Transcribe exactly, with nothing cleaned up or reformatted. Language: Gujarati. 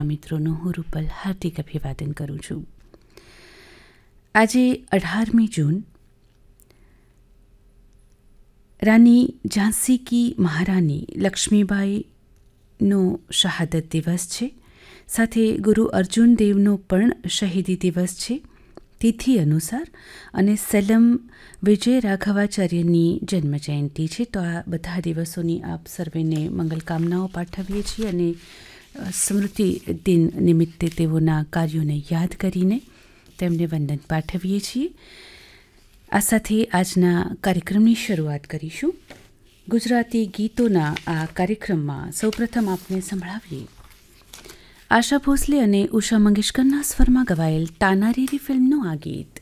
મિત્રોનો હું રૂપલ હાર્દિક અભિવાદન કરું છું. આજે અઢારમી જૂન રાની ઝાંસી કી મહારાની લક્ષ્મીબાઈનો શહાદત દિવસ છે. સાથે ગુરુ અર્જુન દેવનો પણ શહીદી દિવસ છે તિથિ અનુસાર, અને સલમ વિજય રાઘવાચાર્યની જન્મજયંતિ છે. તો આ બધા દિવસોની આપ સર્વેને મંગલકામનાઓ પાઠવીએ છીએ અને સ્મૃતિ દિન નિમિત્તે તેઓના કાર્યોને યાદ કરીને તેમને વંદન પાઠવીએ છીએ. આ સાથે આજના કાર્યક્રમની શરૂઆત કરીશું. ગુજરાતી ગીતોના આ કાર્યક્રમમાં સૌપ્રથમ આપને સંભળાવીએ આશા ભોસલે અને ઉષા મંગેશકરના સ્વરમાં ગવાયેલ તાનારીરી ફિલ્મનું આ ગીત.